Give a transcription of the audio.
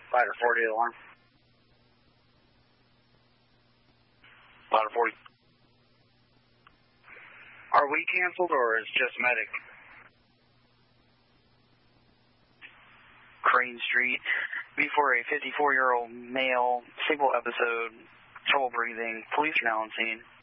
Ladder 40 alarm. Ladder 40. Are we canceled or is just medic? Crane Street. Before a 54-year-old male, single episode, trouble breathing, police are now on scene.